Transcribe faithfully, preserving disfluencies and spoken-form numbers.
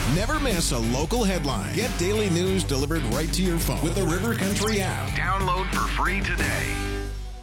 Never miss a local headline. Get daily news delivered right to your phone with the River Country app. Download for free today.